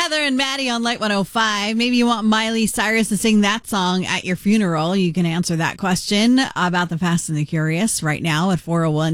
Heather and Maddie on Light 105. Maybe you want Miley Cyrus to sing that song at your funeral. You can answer that question about the Fast and the Curious right now at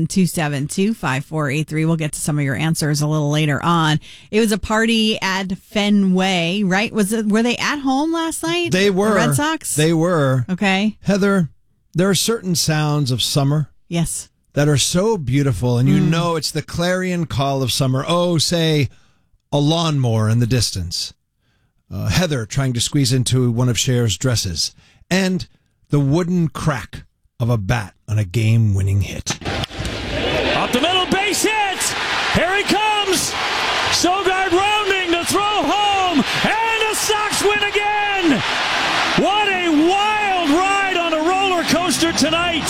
401-272-5483. We'll get to some of your answers a little later on. It was a party at Fenway, right? Were they at home last night? They were. The Red Sox? They were. Okay. Heather, there are certain sounds of summer. Yes. That are so beautiful, and you know it's the clarion call of summer. Oh, say, a lawnmower in the distance. Heather trying to squeeze into one of Cher's dresses. And the wooden crack of a bat on a game-winning hit. Up the middle, base hit! Here he comes! Sogard rounding to throw home, and the Sox win again! What a wild ride on a roller coaster tonight!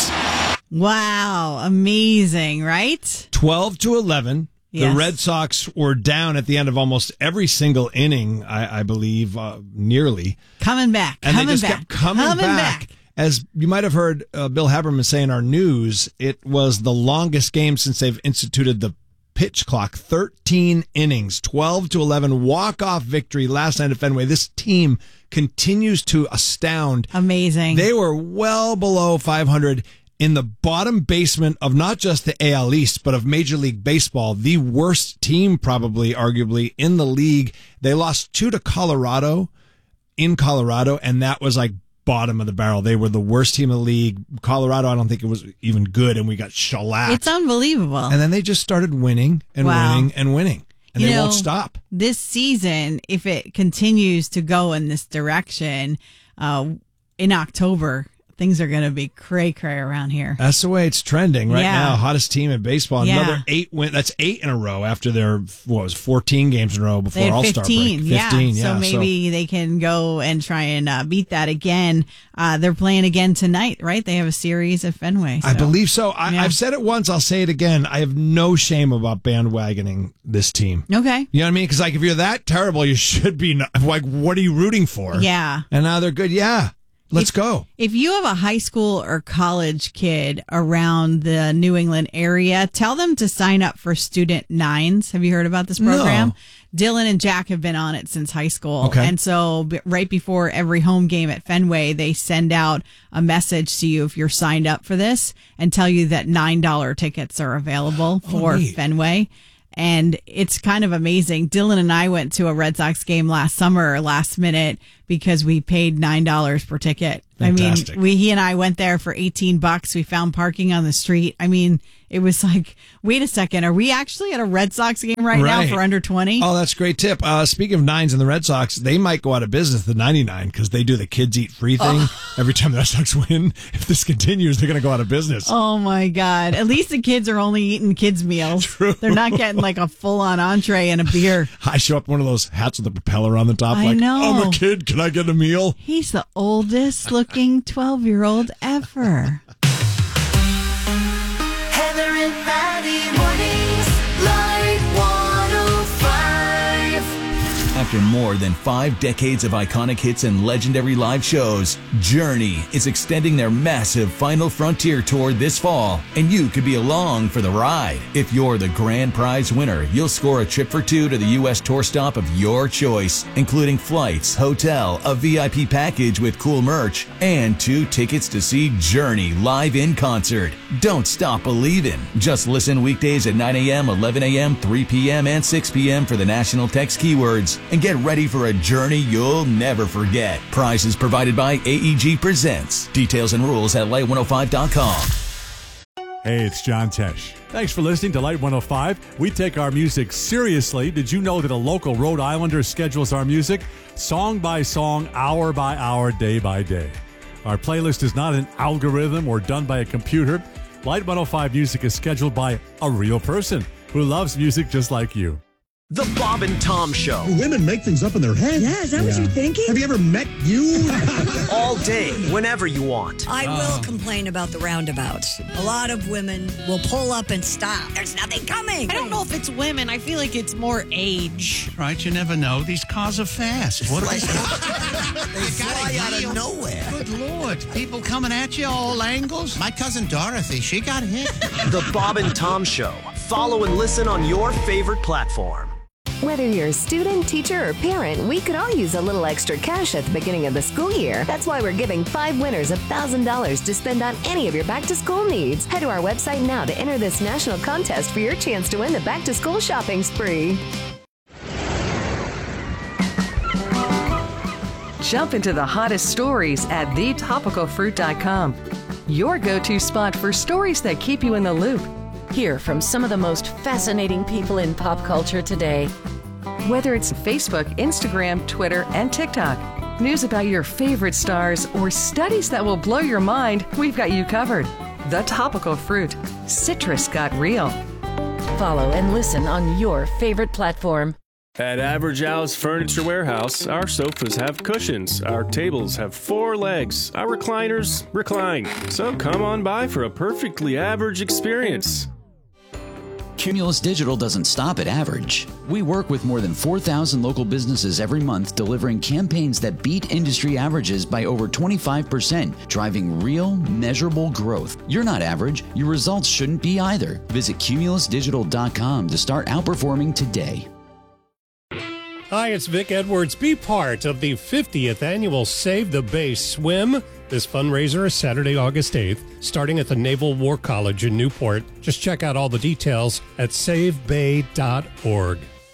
Wow, amazing, right? 12-11. Yes. The Red Sox were down at the end of almost every single inning, I believe, nearly. Coming back. And they just kept coming back. As you might have heard Bill Haberman say in our news, it was the longest game since they've instituted the pitch clock. 13 innings, 12-11 walk-off victory last night at Fenway. This team continues to astound. Amazing. They were well below 500 in the bottom basement of not just the AL East, but of Major League Baseball, the worst team probably, arguably, in the league. They lost 2 to Colorado in Colorado, and that was like bottom of the barrel. They were the worst team in the league. Colorado, I don't think it was even good, and we got shellacked. It's unbelievable. And then they just started winning and winning and winning, and they won't stop. This season, if it continues to go in this direction, in October, things are going to be cray-cray around here. That's the way it's trending right now. Hottest team in baseball. Yeah. Another 8 win. That's 8 in a row after their 14 games in a row before All-Star break. 15, So maybe they can go and try and beat that again. They're playing again tonight, right? They have a series at Fenway. I believe so. I've said it once. I'll say it again. I have no shame about bandwagoning this team. Okay. You know what I mean? Because if you're that terrible, you should be what are you rooting for? Yeah. And now they're good. Yeah. Let's go. If you have a high school or college kid around the New England area, tell them to sign up for Student Nines. Have you heard about this program? No. Dylan and Jack have been on it since high school. Okay. And so right before every home game at Fenway, they send out a message to you if you're signed up for this and tell you that $9 tickets are available for Fenway. And it's kind of amazing. Dylan and I went to a Red Sox game last summer, last minute, because we paid $9 per ticket. Fantastic. I mean, he and I went there for $18. We found parking on the street. I mean, it was like, wait a second, are we actually at a Red Sox game right now for under 20? Oh, that's a great tip. Speaking of nines and the Red Sox, they might go out of business, the 99, because they do the kids eat free thing every time the Red Sox win. If this continues, they're going to go out of business. Oh, my God. At least the kids are only eating kids' meals. True. They're not getting like a full-on entree and a beer. I show up in one of those hats with a propeller on the top. I know. I'm a kid. Can I get a meal? He's the oldest-looking 12-year-old ever. Heather and Maddie mornings, Light 105. After more than 5 decades of iconic hits and legendary live shows, Journey is extending their massive Final Frontier tour this fall, and you could be along for the ride. If you're the grand prize winner, you'll score a trip for 2 to the U.S. tour stop of your choice, including flights, hotel, a VIP package with cool merch, and 2 tickets to see Journey live in concert. Don't stop believing. Just listen weekdays at 9 a.m., 11 a.m., 3 p.m., and 6 p.m. for the national text keywords, and get ready for a journey you'll never forget. Prizes provided by AEG Presents. Details and rules at light105.com. Hey, it's John Tesh. Thanks for listening to Light 105. We take our music seriously. Did you know that a local Rhode Islander schedules our music song by song, hour by hour, day by day? Our playlist is not an algorithm or done by a computer. Light 105 music is scheduled by a real person who loves music just like you. The Bob and Tom Show. Women make things up in their head. Yeah, is that what you're thinking? Have you ever met you? All day, whenever you want. I will complain about the roundabouts. A lot of women will pull up and stop. There's nothing coming. I don't know if it's women. I feel like it's more age. Right, you never know. These cars are fast. What are they? They fly out of nowhere. Good Lord. People coming at you all angles. My cousin Dorothy, she got hit. The Bob and Tom Show. Follow and listen on your favorite platform. Whether you're a student, teacher, or parent, we could all use a little extra cash at the beginning of the school year. That's why we're giving 5 winners $1,000 to spend on any of your back-to-school needs. Head to our website now to enter this national contest for your chance to win the back-to-school shopping spree. Jump into the hottest stories at thetopicalfruit.com. Your go-to spot for stories that keep you in the loop. Hear from some of the most fascinating people in pop culture today. Whether it's Facebook, Instagram, Twitter, and TikTok, news about your favorite stars, or studies that will blow your mind, we've got you covered. The Topical Fruit. Citrus got real. Follow and listen on your favorite platform. At Average Al's Furniture Warehouse, our sofas have cushions, our tables have 4 legs, our recliners recline. So come on by for a perfectly average experience. Cumulus Digital doesn't stop at average. We work with more than 4,000 local businesses every month, delivering campaigns that beat industry averages by over 25%, driving real, measurable growth. You're not average. Your results shouldn't be either. Visit cumulusdigital.com to start outperforming today. Hi, it's Vic Edwards. Be part of the 50th annual Save the Bay Swim. This fundraiser is Saturday, August 8th, starting at the Naval War College in Newport. Just check out all the details at savebay.org.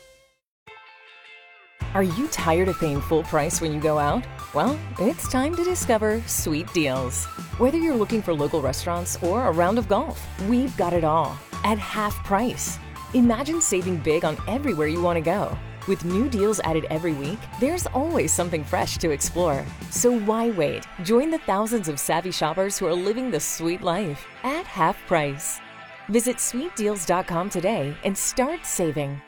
Are you tired of paying full price when you go out? Well, it's time to discover Sweet Deals. Whether you're looking for local restaurants or a round of golf, we've got it all at half price. Imagine saving big on everywhere you want to go. With new deals added every week, there's always something fresh to explore. So why wait? Join the thousands of savvy shoppers who are living the sweet life at half price. Visit sweetdeals.com today and start saving.